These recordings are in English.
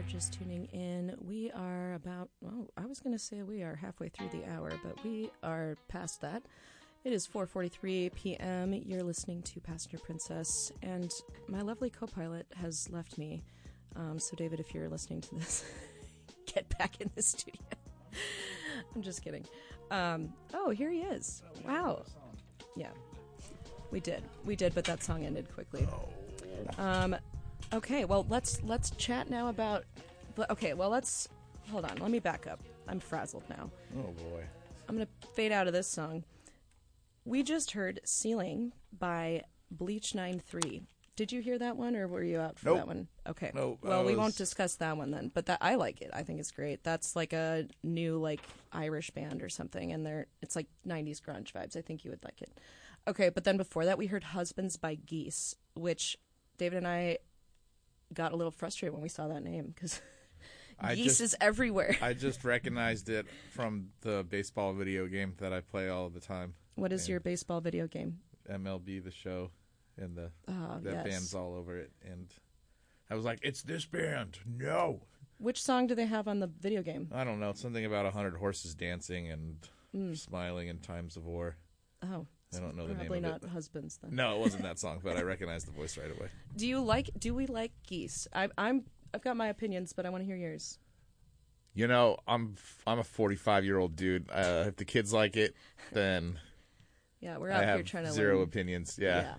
just tuning in, we are about, well, I was going to say we are halfway through the hour, but we are past that. It is 4:43 p.m. You're listening to Passenger Princess, and my lovely co-pilot has left me. So, David, if you're listening to this, get back in the studio. I'm just kidding. Oh, here he is. Wow. Yeah, we did, but that song ended quickly. Okay, well, let's chat now about... Okay, well, let's... Hold on, let me back up. I'm frazzled now. Oh, boy. I'm going to fade out of this song. We just heard Ceiling by Bleach 9-3. Did you hear that one, or were you out for that one? Okay. Nope. Well, we won't discuss that one then, but I like it. I think it's great. That's like a new, like, Irish band or something, and it's like 90s grunge vibes. I think you would like it. Okay, but then before that, we heard Husbands by Geese, which David and I got a little frustrated when we saw that name, because Geese is everywhere. I just recognized it from the baseball video game that I play all the time. What is your baseball video game? MLB The Show, and the yes. band's all over it. And I was like, it's this band. No. Which song do they have on the video game? I don't know. Something about 100 horses dancing and smiling in times of war. Oh. I don't know the name of it. Probably not Husbands then. No, it wasn't that song, but I recognized the voice right away. Do we like Geese? I've got my opinions, but I want to hear yours. You know, I'm a 45-year-old dude. If the kids like it, then yeah, we're out here trying to zero learn. opinions. Yeah.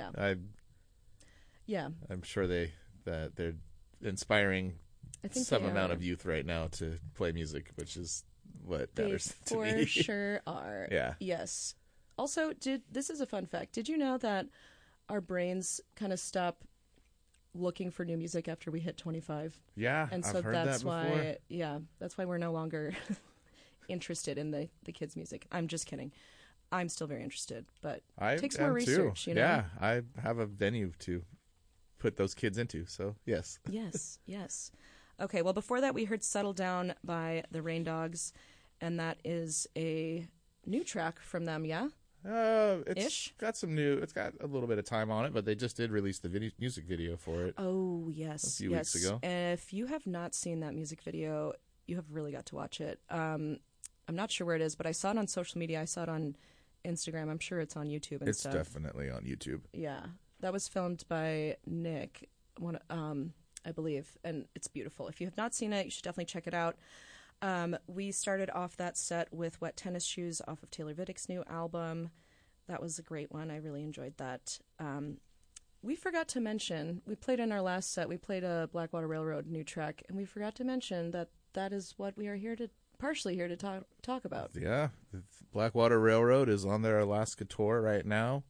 Yeah. I'm sure that they're inspiring some amount of youth right now to play music, which is what matters to me. They for sure are. Yeah. Yes. Also, this is a fun fact. Did you know that our brains kind of stop looking for new music after we hit 25? Yeah, and so I've heard that's that why. before. Yeah, that's why we're no longer interested in the kids' music. I'm just kidding. I'm still very interested, but it takes more research. Too. You know? Yeah, I have a venue to put those kids into. So yes. Yes. Okay. Well, before that, we heard "Settle Down" by the Rain Dogs, and that is a new track from them. Yeah. It's got a little bit of time on it, but they just did release the music video for it. Oh, yes. A few weeks ago. And if you have not seen that music video, you have really got to watch it. I'm not sure where it is, but I saw it on social media. I saw it on Instagram. I'm sure it's on YouTube and stuff. It's definitely on YouTube. Yeah. That was filmed by Nick, I believe, and it's beautiful. If you have not seen it, you should definitely check it out. We started off that set with Wet Tennis Shoes off of Taylor Viddick's new album. That was a great one. I really enjoyed that. We forgot to mention, we played in our last set, we played a Blackwater Railroad new track, and we forgot to mention that is what we are partially here to talk about. Yeah, the Blackwater Railroad is on their Alaska tour right now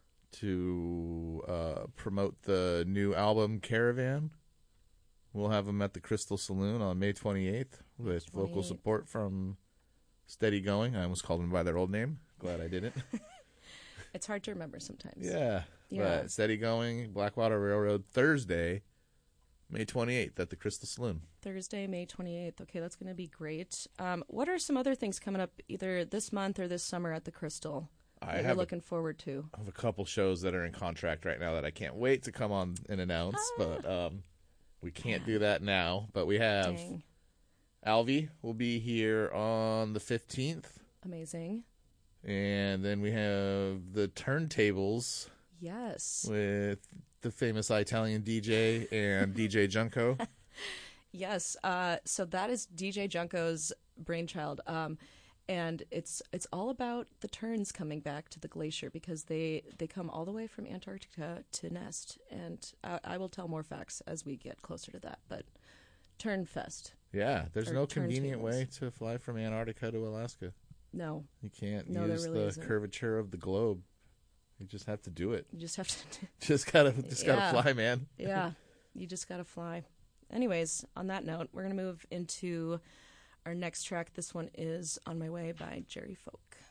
to promote the new album Caravan. We'll have them at the Crystal Saloon on May 28th with vocal support from Steady Going. I almost called them by their old name. Glad I didn't. It's hard to remember sometimes. Yeah. But Steady Going, Blackwater Railroad, Thursday, May 28th at the Crystal Saloon. Thursday, May 28th. Okay, that's going to be great. What are some other things coming up either this month or this summer at the Crystal that you're looking forward to? I have a couple shows that are in contract right now that I can't wait to come on and announce, but we can't do that now. But we have Alvy will be here on the 15th. Amazing. And then we have the Turntables. Yes. With the famous Italian DJ and DJ Junko. Yes. So that is DJ Junko's brainchild. And it's all about the Terns coming back to the glacier because they come all the way from Antarctica to nest. And I will tell more facts as we get closer to that. But Turnfest. Yeah, there's no convenient way to fly from Antarctica to Alaska. No. You can't use the curvature of the globe. You just have to do it. You just have to. just gotta fly, man. Yeah, you just gotta fly. Anyways, on that note, we're gonna move into our next track. This one is "On My Way" by Jerry Folk.